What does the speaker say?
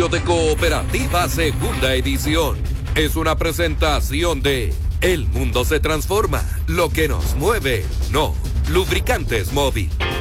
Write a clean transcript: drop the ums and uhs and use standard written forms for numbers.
espacio de Cooperativa Segunda Edición. Es una presentación de El mundo se transforma, lo que nos mueve, no. Lubricantes Móvil.